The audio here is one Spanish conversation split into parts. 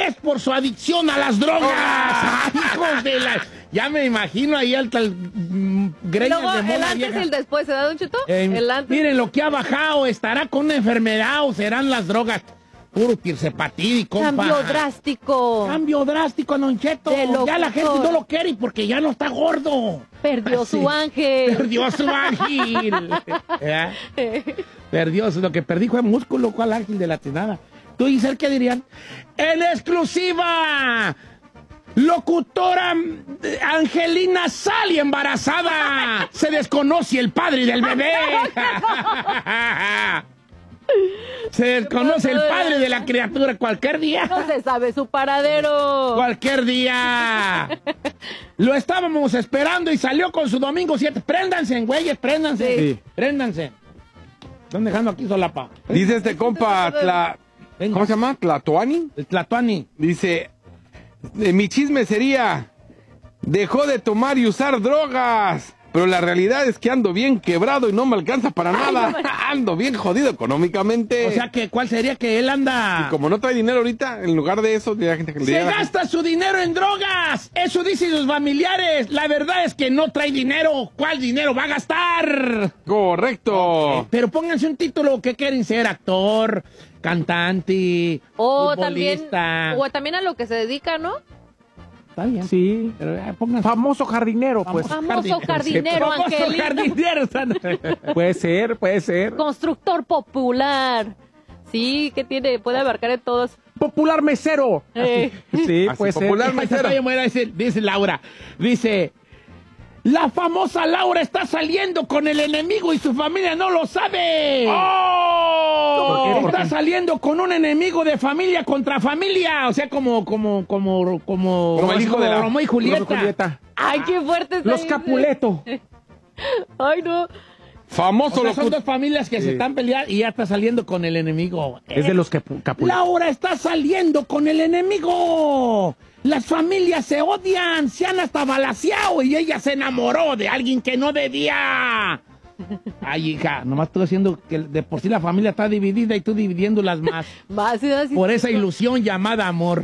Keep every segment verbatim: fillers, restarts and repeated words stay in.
es por su adicción a las drogas. ¡Ay, hijos de la... Ya me imagino ahí al tal mm, greñas Luego, de mona el antes vieja. y el después, ¿se da, Don Cheto? Eh, el antes. Miren lo que ha bajado. ¿Estará con una enfermedad o serán las drogas? Puro tirsepatín, compa. Cambio drástico. Cambio drástico, Don Cheto. De locutor. Ya la gente no lo quiere porque ya no está gordo. Perdió Así. su ángel. Perdió su ángel. ¿Eh? Perdió, lo que perdí fue músculo. ¿Cuál ángel de la tenada? Tú, Giselle, ¿qué dirían? ¡En exclusiva! Locutora Angelina sale embarazada. Se desconoce el padre del bebé. Se desconoce el padre de la criatura cualquier día. No se sabe su paradero. Cualquier día. Lo estábamos esperando y salió con su domingo siete. Préndanse, güeyes, préndanse. Sí. Préndanse. Están dejando aquí solapa. Dice este compa, Tla... ¿cómo se llama? ¿Tlatoani? El Tlatoani. Dice, eh, mi chisme sería, dejó de tomar y usar drogas, pero la realidad es que ando bien quebrado y no me alcanza para nada. Ando bien jodido económicamente. O sea, que ¿cuál sería que él anda? Y como no trae dinero ahorita, en lugar de eso, la gente que le ¡Se diga a la gasta su dinero en drogas! Eso dicen sus familiares. La verdad es que no trae dinero. ¿Cuál dinero va a gastar? gente, correcto. Pero pónganse un título. ¿Qué quieren ser? Actor, cantante, O también, futbolista. o también a lo que se dedica, ¿no? Está bien. Sí. Pero eh, pónganse. Famoso jardinero, pues. Famoso jardinero, Famoso Angelino. jardinero. Puede ser, puede ser. Constructor popular. Sí, que tiene, puede abarcar en todos. Popular mesero. Eh. Sí, Así, puede popular ser. mesero. Dice, dice Laura. Dice... La famosa Laura está saliendo con el enemigo y su familia no lo sabe. ¡Oh! ¿Por qué? ¿Por Está qué? saliendo con un enemigo de familia contra familia. O sea, como, como, como, como, Como el hijo de la- Romeo y Julieta. Romeo y Julieta. Ay, qué fuerte está Los ese. Capuleto. Ay, no. Famoso O sea, son locutor. dos familias que se Sí. están peleando y ya está saliendo con el enemigo. Es de los Capu- Capuleto. Laura está saliendo con el enemigo. Las familias se odian, se han hasta balaceado y ella se enamoró de alguien que no debía. Ay, hija, nomás estoy haciendo que de por sí la familia está dividida y tú dividiéndolas más. Más, sí, sí, Por sí. esa ilusión llamada amor.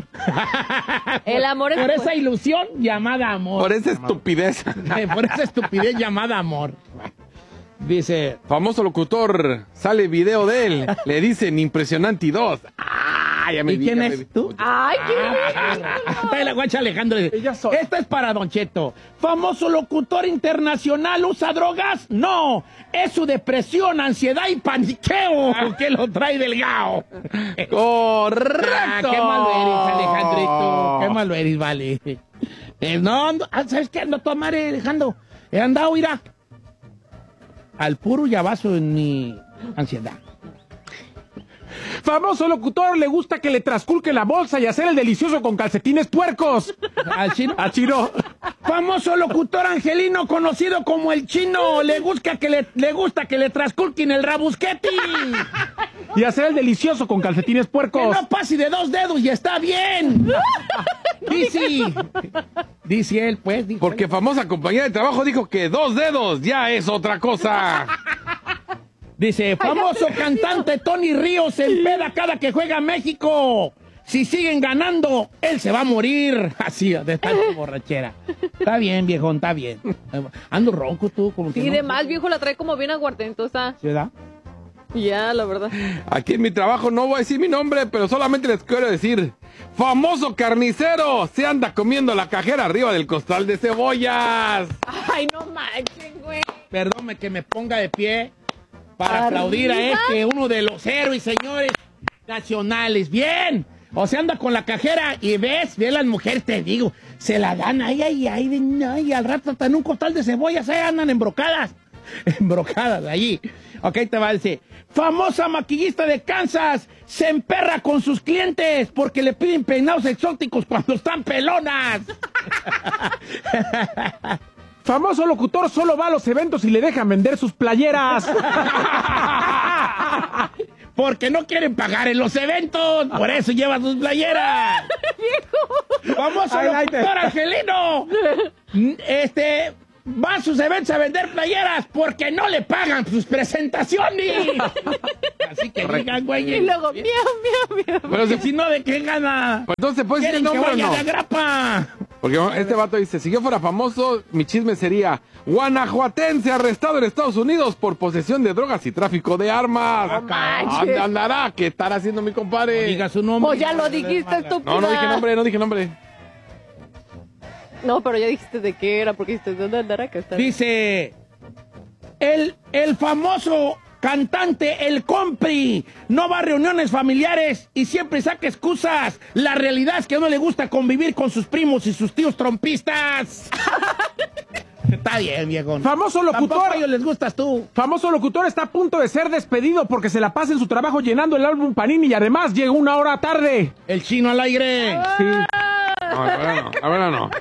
El amor es Por pues- esa ilusión llamada amor. Por esa estupidez. Por esa estupidez llamada amor. Dice... Famoso locutor, sale video de él, le dicen impresionante y dos. Ah, ya me ¿Y vi, quién ya me es vi. tú? Ay, qué Está la guacha Alejandro. Ella soy. Esta es para Don Cheto. ¿Famoso locutor internacional usa drogas? No. Es su depresión, ansiedad y paniqueo que lo trae delgado. Correcto. Ah, qué malo eres, Alejandrito. Qué malo eres, vale. Eh, no, no, ah, ¿sabes qué? Ando a tomar, eh, Alejandro. He andado, irá. Al puro llavazo en mi ansiedad. Famoso locutor le gusta que le trasculque la bolsa y hacer el delicioso con calcetines puercos. ¿Al chino? A Chino. Famoso locutor angelino conocido como el Chino. Le gusta que le, le, gusta que le trasculquen el rabusqueti. Y hacer el delicioso con calcetines Que puercos. no pase de dos dedos y está bien. Dice, dice él, pues. Dijo Porque él. famosa compañía de trabajo dijo que dos dedos ya es otra cosa. Dice, famoso cantante Tony Ríos se empeda cada que juega México. Si siguen ganando, él se va a morir. Así, de tanta borrachera. Está bien, viejón, está bien. Ando ronco tú, como que Sí, no. de más viejo la trae como bien aguardentosa. ¿Sí, verdad? Ya, la verdad. Aquí en mi trabajo no voy a decir mi nombre, pero solamente les quiero decir, famoso carnicero se anda comiendo la cajera arriba del costal de cebollas. Ay, no manches, güey. Perdónme que me ponga de pie para ¿Arriba? aplaudir a este, uno de los héroes, señores nacionales. Bien. O sea, anda con la cajera y ves, ve las mujeres, te digo, se la dan ahí, ahí, ahí, de- y al rato hasta en un costal de cebollas, ahí andan embrocadas. Embrocadas allí. Ok, te va a decir. Famosa maquillista de Kansas se emperra con sus clientes porque le piden peinados exóticos cuando están pelonas. Famoso locutor solo va a los eventos y le dejan vender sus playeras. Porque no quieren pagar en los eventos. Por eso lleva sus playeras. Famoso Ay, ay, locutor te- angelino. Este, va a sus eventos a vender playeras porque no le pagan sus presentaciones. Así que digan, güey. Y luego, miau, miau, miau. Pero si, si no, ¿de qué gana? Pues entonces, ¿puedes decir el ¿Quieren que nombre o vaya no? de agrapa? Porque este vato dice, si yo fuera famoso, mi chisme sería guanajuatense arrestado en Estados Unidos por posesión de drogas y tráfico de armas. No manches. ¿Dónde andará? ¿Qué estará haciendo mi compadre? No diga su nombre. Pues ya lo dijiste, estúpida. No, no dije nombre, no dije nombre. No, pero ya dijiste de qué era, porque dijiste, ¿dónde andará? Que está... Dice, el, el famoso cantante El Compri no va a reuniones familiares y siempre saca excusas. La realidad es que no le gusta convivir con sus primos y sus tíos trompistas. Está bien, viejo. Famoso locutor. Tampoco a ellos les gustas tú. Famoso locutor está a punto de ser despedido porque se la pasa en su trabajo llenando el álbum Panini y además llegó una hora tarde. El chino al aire. Sí. No, la verdad no, la verdad no.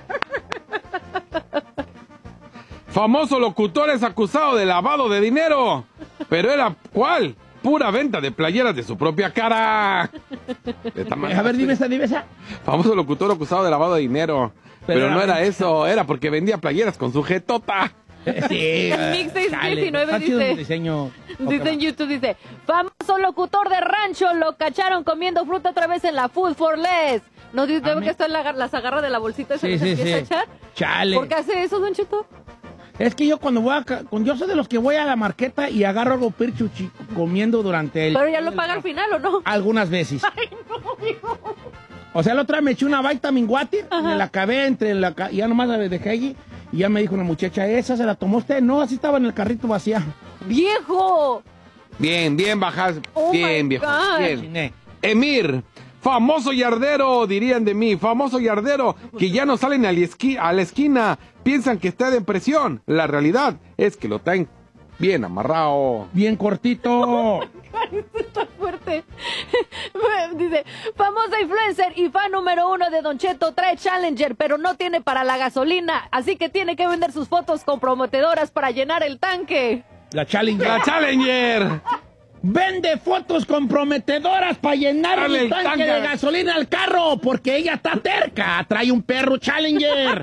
Famoso locutor es acusado de lavado de dinero. Pero era, ¿cuál? Pura venta de playeras de su propia cara. A ver, dime esa, dime esa. Famoso locutor acusado de lavado de dinero. Pero, Pero no era era eso, era porque vendía playeras con su jetota. Sí. Mix seis diecinueve Está chido dice- el diseño. Dice en YouTube, dice, famoso locutor de rancho, lo cacharon comiendo fruta otra vez en la Food for Less. ¿No dice Ah, que esto la, las agarra de la bolsita y se Sí, las sí, empieza sí. a echar? Chale. ¿Por qué hace eso, Don Cheto? Es que yo cuando voy a... ca- con- Yo soy de los que voy a la marqueta y agarro algo pirchuchi comiendo durante el... Pero ya lo paga al final, ¿o no? Algunas veces. Ay, no, hijo. O sea, la otra me eché una vitamin water, me la acabé entre la... ca- y ya nomás la dejé allí y ya me dijo una muchacha, ¿esa se la tomó usted? No, así estaba en el carrito vacía. ¡Viejo! Bien, bien, bajas. Oh bien, my viejo. God. Bien. Chiné. Emir, famoso yardero, dirían de mí, famoso yardero, que ya no salen a la, esqui- a la esquina, piensan que está de depresión. La realidad es que lo traen bien amarrado. Bien cortito. Esto está fuerte. Dice, famosa influencer y fan número uno de Don Cheto trae Challenger, pero no tiene para la gasolina, así que tiene que vender sus fotos comprometedoras para llenar el tanque. La Challenger. ¡La Challenger! Vende fotos comprometedoras para llenar Dale el el tanque tanque. de gasolina al carro, porque ella está terca. Trae un perro Challenger.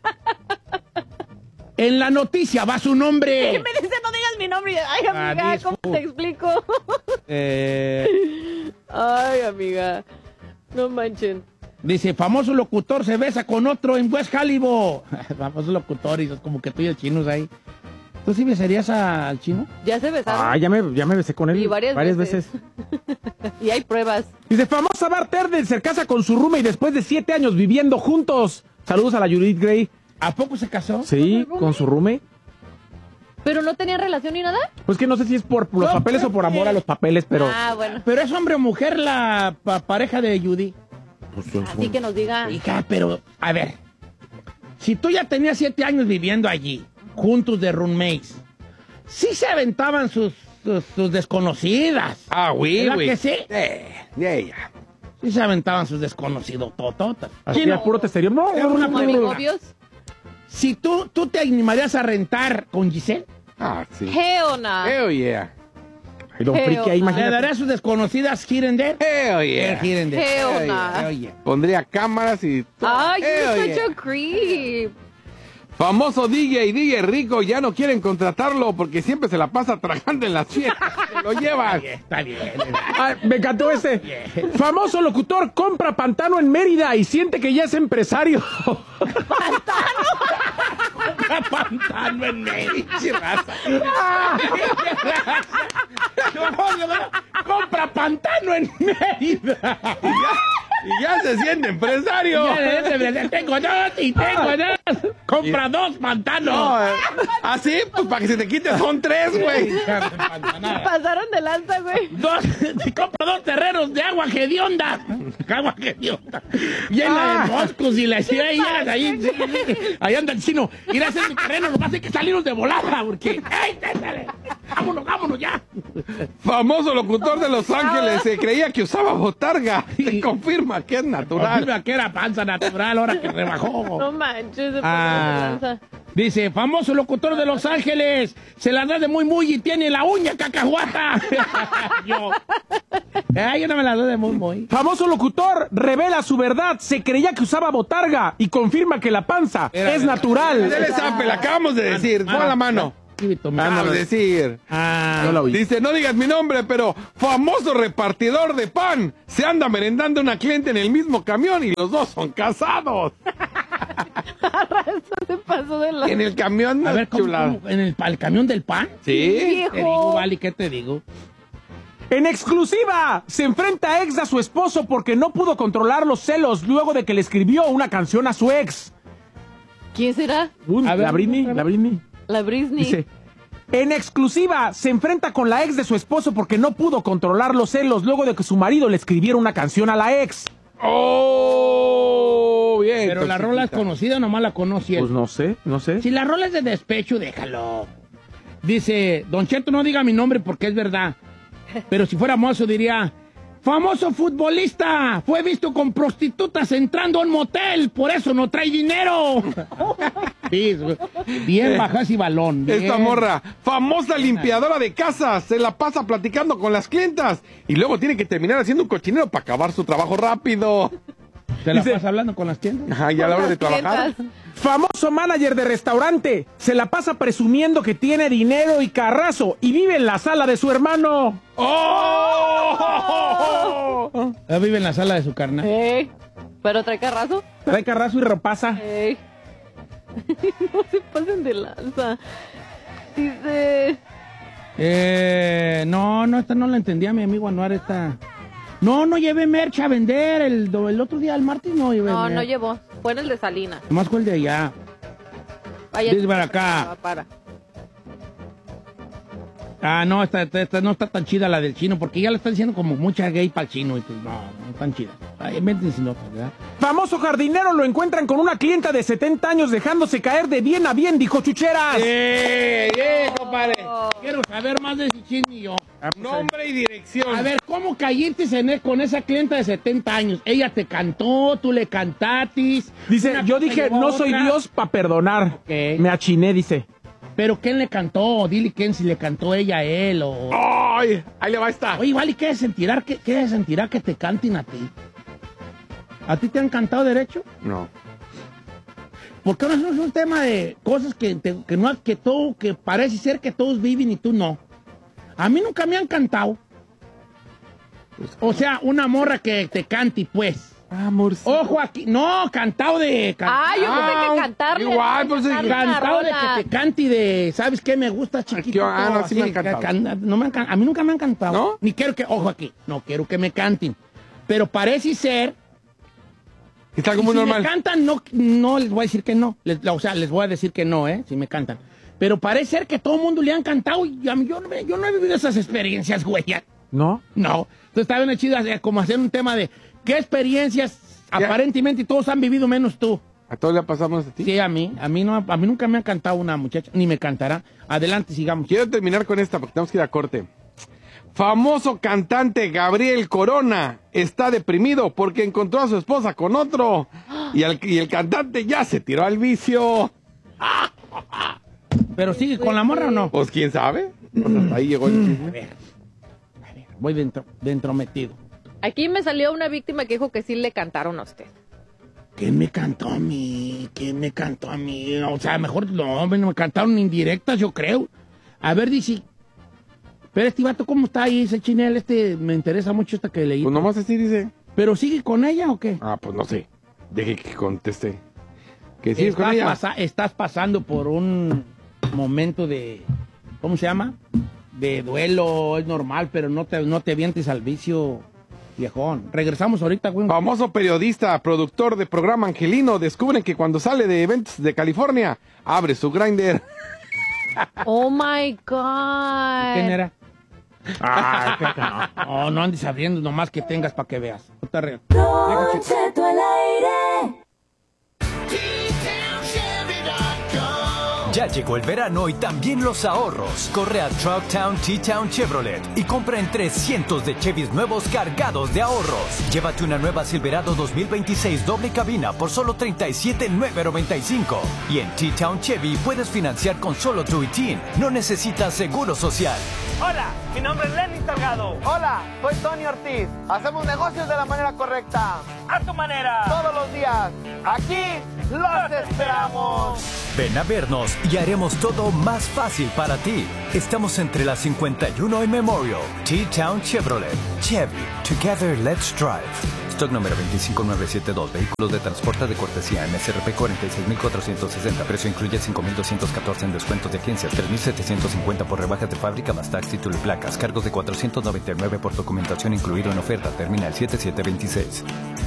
En la noticia va su Y nombre. me dice, no digas mi nombre. Ay, amiga, Ah, ¿cómo discu- te explico? Eh, Ay, amiga, no manchen. dice, famoso locutor se besa con otro en West Hollywood. Famoso locutor y como que tú y el chino ahí. ¿Tú sí besarías al chino? Ya se besaron. Ah, ya me, ya me besé con él Y varias veces. veces. Y hay pruebas. Dice, famosa bartender se casa con su roommate después de siete años viviendo juntos. Saludos a la Judith Gray. ¿A poco se casó? Sí, con su roommate. ¿Pero no tenían relación ni nada? Pues que no sé si es por los No, papeles o por amor a los papeles, pero... Ah, bueno. Pero es hombre o mujer la pa- pareja de Judy. Así que nos diga. Hija, pero, a ver. Si tú ya tenías siete años viviendo allí, juntos de roommates, sí se aventaban sus, sus, sus desconocidas. Ah, güey, ¿Verdad güey. que sí? Eh, ya, ya. Sí se aventaban sus desconocidos tototas. Así Chino, a puro testerio. No, Era una Como pregunta. amigobios. Si tú, tú te animarías a rentar con Giselle, Ah, sí. Hell nah. Hell yeah. y don Friki ahí, Hell, ¿le imagínate. darías sus desconocidas here and there? Hell yeah. Here and there. Hell nah. Hell yeah. Pondría cámaras y... Ay, Hell you're such yeah. a creep. Famoso D J, D J rico, ya no quieren contratarlo porque siempre se la pasa tragando en las fiestas. Se lo llevan. Está bien. Ay, me encantó este. Famoso locutor compra pantano en Mérida y siente que ya es empresario. Pantano en Mérida, raza. Compra pantano en Mérida. Y ya se siente empresario. Tengo dos y tengo dos. Compra dos pantanos. No, eh, así, pues para que se te quite son tres, güey. Pasaron de lanza, güey. Dos, compra dos terreros de agua hedionda. Agua hedionda. Llena Ah. de moscos y la ciudad ahí, llegas ahí, sí, sí. Ahí anda el chino. Ir a hacer mi terreno, nomás hay que salirnos de volada, porque. ¡Ay, dale! ¡Vámonos, vámonos ya! Famoso locutor de Los Ángeles se creía que usaba botarga. Se confirma que es natural. Confirma que era panza natural ahora que rebajó. No manches, se Ah. pasaron de lanza. Dice, famoso locutor de Los Ángeles, se la da de muy muy y tiene la uña cacahuata. Yo. Ay, yo no me la doy de muy muy. Famoso locutor revela su verdad, se creía que usaba botarga y confirma que la panza Era, es era, natural. Dele zape, la acabamos de decir. Mano, Pon la mano. Acabamos de decir. Ah, Yo la oí. Dice, no digas mi nombre, pero famoso repartidor de pan. Se anda merendando una cliente en el mismo camión y los dos son casados. Eso se pasó de la... En el camión, a ver, ¿cómo, chulada. cómo? ¿En el, el camión del pan? Sí. Viejo. Te digo, Vali, ¿qué te digo? En exclusiva, se enfrenta a ex a su esposo porque no pudo controlar los celos luego de que le escribió una canción a su ex. ¿Quién será? Un- A ver, la Britney, otra vez. la Britney. La Britney. Dice, en exclusiva, se enfrenta con la ex de su esposo porque no pudo controlar los celos luego de que su marido le escribiera una canción a la ex. Oh, bien. Pero la toxiquita. rola es conocida, nomás la conocí él. Pues no sé, no sé. Si la rola es de despecho, déjalo. Dice, Don Cheto, no diga mi nombre porque es verdad. Pero si fuera mozo diría, famoso futbolista, fue visto con prostitutas entrando a un motel, por eso no trae dinero. Sí, bien bajas y balón. Bien. Esta morra, famosa limpiadora de casas, se la pasa platicando con las clientas y luego tiene que terminar haciendo un cochinero para acabar su trabajo rápido. ¿Se la Dice- pasa hablando con las tiendas? Ajá, y a la hora de trabajar. Famoso manager de restaurante, se la pasa presumiendo que tiene dinero y carrazo y vive en la sala de su hermano. ¡Oh! Ella vive en la sala de su carnal. Ey, ¿pero trae carrazo? Trae carrazo y repasa. Ey. No se pasen de lanza. Dice... Eh, no, no, esta no la entendía mi amigo Anuar, esta. No, no llevé merch a vender el, do- el otro día, el martes no llevé No, merch. no llevó. Fue en el de Salina. Nomás fue el de allá. Vaya. Dice para acá. Para. Ah, no, esta, esta- esta no está tan chida la del chino, porque ya le están diciendo como mucha gay para el chino, y pues no, no es tan chida. Ay, invéntense notas, ¿verdad? Famoso jardinero lo encuentran con una clienta de setenta años dejándose caer de bien a bien, dijo Chucheras. ¡Eh, eh, compadre! Quiero saber más de ese chisme y yo. Nombre y dirección. A ver, ¿cómo caíste en e- con esa clienta de setenta años? Ella te cantó, tú le cantatis. Dice, una yo cosa dije, llevó a no soy otra". Dios para perdonar. Ok. Me achiné, dice. Pero ¿quién le cantó? Dile quién, si le cantó ella a él o... ¡Ay! Ahí le va esta. Oye, igual, ¿y qué sentirá que, qué sentirá que te canten a ti? ¿A ti te han cantado derecho? No. Porque no es un tema de cosas que, te- que no que todo, que parece ser que todos viven y tú no. A mí nunca me han cantado. O sea, una morra que te cante, pues. Amor. Ojo aquí, no, cantado de... can- Ah, yo pensé que cantarle. igual, pues, cantarle una Cantado de rola. que te cante y de, ¿sabes qué? Me gusta chiquito. Ah, no, sí me han así, cantado. can- no me han can- a mí nunca me han cantado. ¿No? Ni quiero que, ojo aquí, no quiero que me canten. Pero parece ser... Está y como si normal. me cantan, no, no les voy a decir que no. Les- o sea, les voy a decir que no, ¿eh? Si me cantan. Pero parece ser que todo el mundo le han cantado y a mí, yo, no, me- yo no he vivido esas experiencias, güey. ¿No? No. Entonces está bien chido eh, como hacer un tema de qué experiencias aparentemente todos han vivido menos tú. ¿A todos le pasamos a ti? Sí, a mí. A mí, no, a mí nunca me ha cantado una muchacha, ni me cantará. Adelante, sigamos. Quiero terminar con esta porque tenemos que ir a corte. Famoso cantante Gabriel Corona está deprimido porque encontró a su esposa con otro y el, y el cantante ya se tiró al vicio. Pero sigue con la morra o no. Pues quién sabe. Pues hasta ahí llegó el A chisme. ver, a ver, voy dentro, dentro metido. Aquí me salió una víctima que dijo que sí le cantaron a usted. ¿Quién me cantó a mí? ¿Quién me cantó a mí? O sea, mejor no, me me cantaron indirectas, yo creo. A ver, dice. Pero este vato, ¿cómo está ahí ese chinel? Este, me interesa mucho esta que leí. Pues nomás así dice. ¿Pero sigue con ella o qué? Ah, pues no sé. Deje que conteste. ¿Que sigues con Estás, ella? pasa- estás pasando por un momento de, ¿cómo se llama? De duelo, es normal, pero no te, no te avientes al vicio, viejón. Regresamos ahorita, güey. Famoso periodista, productor de programa Angelino, descubren que cuando sale de eventos de California, abre su grinder. Oh my God. ¿Quién era? Ah, qué ca- no, no andes abriendo, nomás que tengas para que veas. No te arregles. Don Cheto al aire. Ya Ya llegó el verano y también los ahorros. Corre a Trucktown T-Town Chevrolet y compra entre cientos de Chevys nuevos cargados de ahorros. Llévate una nueva Silverado dos mil veintiséis doble cabina por solo treinta y siete mil novecientos noventa y cinco. Y en T-Town Chevy puedes financiar con solo tu I T I N. No necesitas seguro social. Hola, mi nombre es Lenny Salgado. Hola, soy Tony Ortiz. Hacemos negocios de la manera correcta. A tu manera. Todos los días. Aquí los esperamos. Ven a vernos y haremos todo más fácil para ti. Estamos entre la cincuenta y uno y Memorial. T-Town Chevrolet. Chevy. Together, let's drive. Stock número veinticinco mil novecientos setenta y dos. Vehículos de transporte de cortesía. M S R P cuarenta y seis mil cuatrocientos sesenta. Precio incluye cinco mil doscientos catorce en descuentos de agencias. tres mil setecientos cincuenta por rebajas de fábrica más tax, título y placas. Cargos de cuatrocientos noventa y nueve por documentación incluido en oferta. Termina el siete siete veintiséis.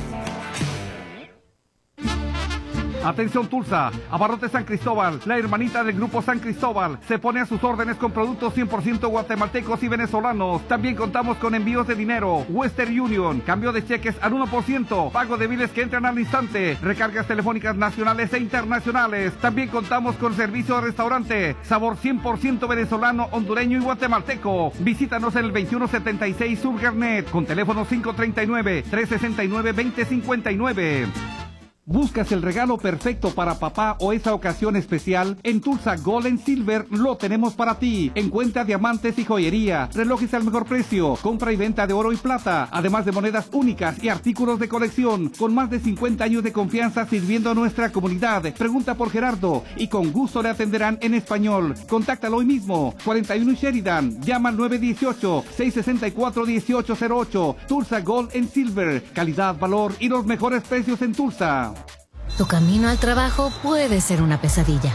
Atención Tulsa, Abarrotes San Cristóbal, la hermanita del Grupo San Cristóbal, se pone a sus órdenes con productos cien por ciento guatemaltecos y venezolanos. También contamos con envíos de dinero, Western Union, cambio de cheques al uno por ciento, pago de biles que entran al instante, recargas telefónicas nacionales e internacionales. También contamos con servicio de restaurante, sabor cien por ciento venezolano, hondureño y guatemalteco. Visítanos en el veintiuno setenta y seis Sur Garnet, con teléfono cinco treinta y nueve, trescientos sesenta y nueve, veinte cincuenta y nueve. ¿Buscas el regalo perfecto para papá o esa ocasión especial? En Tulsa Gold and Silver lo tenemos para ti. Encuentra diamantes y joyería, relojes al mejor precio, compra y venta de oro y plata, además de monedas únicas y artículos de colección. Con más de cincuenta años de confianza sirviendo a nuestra comunidad. Pregunta por Gerardo y con gusto le atenderán en español. Contáctalo hoy mismo. cuarenta y uno Sheridan. Llama al nueve uno ocho, seis seis cuatro, uno ocho cero ocho. Tulsa Gold and Silver. Calidad, valor y los mejores precios en Tulsa. Tu camino al trabajo puede ser una pesadilla.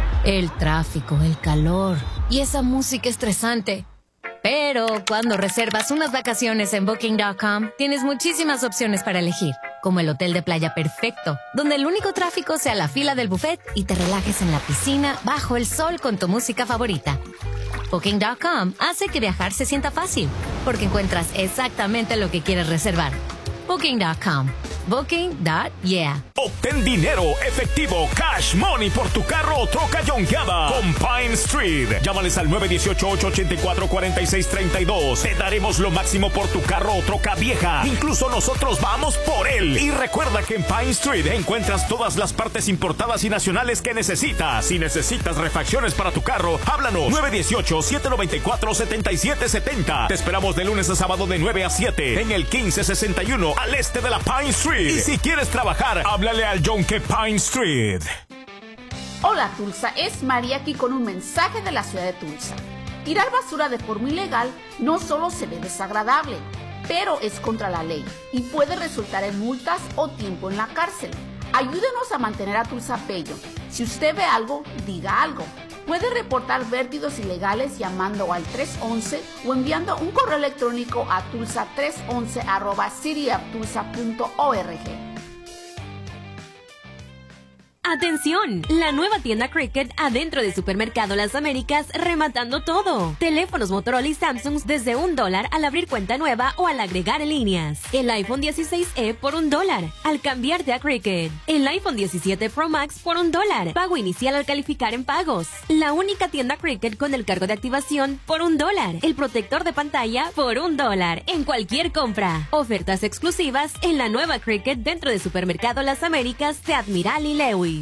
El tráfico, el calor y esa música estresante. Pero cuando reservas unas vacaciones en Booking punto com, tienes muchísimas opciones para elegir, como el hotel de playa perfecto, donde el único tráfico sea la fila del buffet y te relajes en la piscina bajo el sol con tu música favorita. Booking punto com hace que viajar se sienta fácil, porque encuentras exactamente lo que quieres reservar. Booking punto com. Booking. Yeah. Obtén dinero efectivo, cash money por tu carro o troca yonkeada con Pine Street. Llámales al nueve uno ocho, ocho ocho cuatro, cuatro seis tres dos. Te daremos lo máximo por tu carro o troca vieja. Incluso nosotros vamos por él. Y recuerda que en Pine Street encuentras todas las partes importadas y nacionales que necesitas. Si necesitas refacciones para tu carro, háblanos. nueve uno ocho, siete nueve cuatro, siete siete siete cero. Te esperamos de lunes a sábado de nueve a siete en el quince sesenta y uno al este de la Pine Street. Y si quieres trabajar, háblale al Yonke Pine Street. Hola Tulsa, es María aquí con un mensaje de la ciudad de Tulsa. Tirar basura de forma ilegal no solo se ve desagradable, pero es contra la ley y puede resultar en multas o tiempo en la cárcel. Ayúdenos a mantener a Tulsa bello. Si usted ve algo, diga algo. Puede reportar vertidos ilegales llamando al tres once o enviando un correo electrónico a tulsa tres once arroba city of tulsa punto org. ¡Atención! La nueva tienda Cricket adentro de Supermercado Las Américas rematando todo. Teléfonos Motorola y Samsung desde un dólar al abrir cuenta nueva o al agregar líneas. El iPhone dieciséis E por un dólar al cambiarte a Cricket. El iPhone diecisiete Pro Max por un dólar. Pago inicial al calificar en pagos. La única tienda Cricket con el cargo de activación por un dólar. El protector de pantalla por un dólar en cualquier compra. Ofertas exclusivas en la nueva Cricket dentro de Supermercado Las Américas de Admiral y Lewis.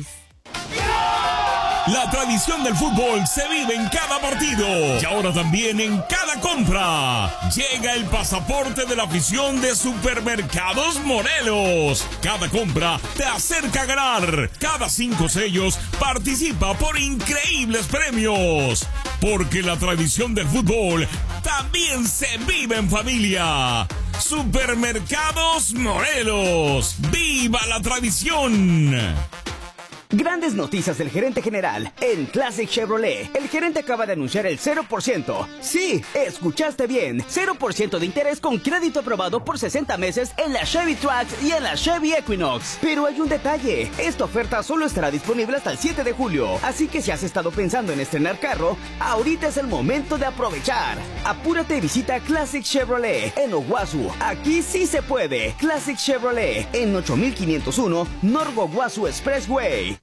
La tradición del fútbol se vive en cada partido y ahora también en cada compra. Llega el pasaporte de la afición de Supermercados Morelos. Cada compra te acerca a ganar. Cada cinco sellos participa por increíbles premios. Porque la tradición del fútbol también se vive en familia. Supermercados Morelos. ¡Viva la tradición! Grandes noticias del gerente general en Classic Chevrolet. El gerente acaba de anunciar el cero por ciento. Sí, escuchaste bien. cero por ciento de interés con crédito aprobado por sesenta meses en la Chevy Trax y en la Chevy Equinox. Pero hay un detalle. Esta oferta solo estará disponible hasta el siete de julio. Así que si has estado pensando en estrenar carro, ahorita es el momento de aprovechar. Apúrate y visita Classic Chevrolet en Owasu. Aquí sí se puede. Classic Chevrolet en ocho mil quinientos uno North Owasu Expressway.